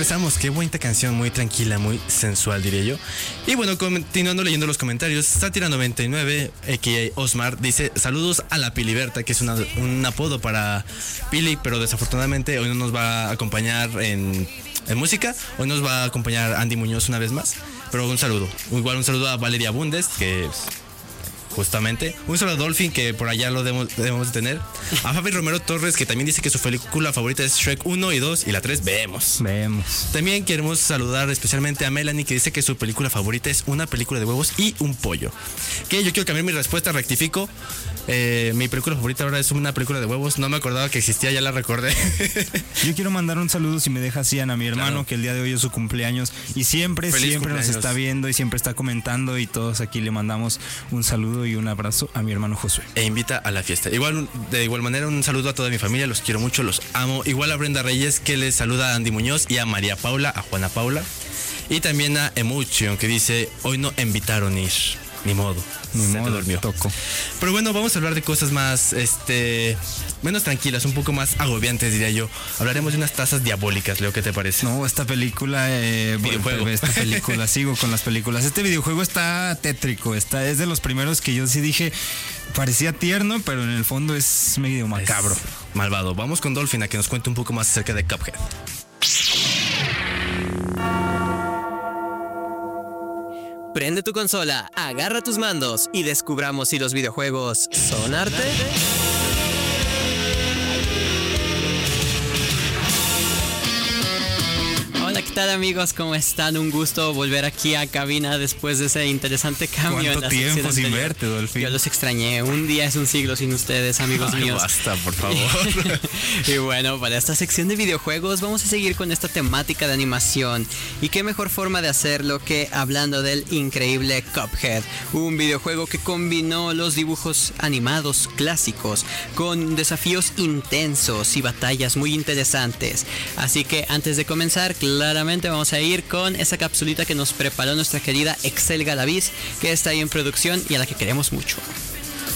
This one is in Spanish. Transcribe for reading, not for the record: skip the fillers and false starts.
regresamos. Qué bonita canción, muy tranquila, muy sensual, diría yo. Y bueno, continuando leyendo los comentarios, Sátira99, a.k.a. Osmar, dice: saludos a la Piliberta, que es un apodo para Pili, pero desafortunadamente hoy no nos va a acompañar en música. Hoy nos va a acompañar Andy Muñoz una vez más. Pero un saludo. Igual un saludo a Valeria Bundes, que justamente. Un saludo a Dolphin, que por allá lo debemos de tener. A Fabi Romero Torres, que también dice que su película favorita es Shrek 1 y 2 y la 3 vemos. También queremos saludar especialmente a Melanie, que dice que su película favorita es una película de huevos y un pollo. Que yo quiero cambiar mi respuesta, rectifico. Mi película favorita ahora es una película de huevos. No me acordaba que existía, ya la recordé. Yo quiero mandar un saludo, si me dejas, Ian, a mi hermano, claro, que el día de hoy es su cumpleaños y siempre nos está viendo y siempre está comentando, y todos aquí le mandamos un saludo y un abrazo a mi hermano Josué. E invita a la fiesta. De igual manera, un saludo a toda mi familia, los quiero mucho, los amo. Igual a Brenda Reyes, que les saluda a Andy Muñoz, y a María Paula, a Juana Paula. Y también a Emotion, que dice: hoy no invitaron ir. Ni modo, se te durmió. Toco. Pero bueno, vamos a hablar de cosas más, menos tranquilas, un poco más agobiantes, diría yo. Hablaremos de unas tazas diabólicas, Leo, ¿qué te parece? No, esta película, sigo con las películas. Este videojuego está tétrico, es de los primeros que yo sí dije, parecía tierno, pero en el fondo es medio macabro. Es malvado. Vamos con Dolphin a que nos cuente un poco más acerca de Cuphead. Prende tu consola, agarra tus mandos y descubramos si los videojuegos son arte. Hola, ¿qué tal, amigos? ¿Cómo están? Un gusto volver aquí a cabina después de ese interesante cambio. ¿Cuánto tiempo sin verte, Dolphin? Yo los extrañé. Un día es un siglo sin ustedes, amigos míos. Basta, por favor. Y bueno, para esta sección de videojuegos vamos a seguir con esta temática de animación. Y qué mejor forma de hacerlo que hablando del increíble Cuphead, un videojuego que combinó los dibujos animados clásicos con desafíos intensos y batallas muy interesantes. Así que antes de comenzar, claramente vamos a ir con esa capsulita que nos preparó nuestra querida Excel Galaviz, que está ahí en producción y a la que queremos mucho.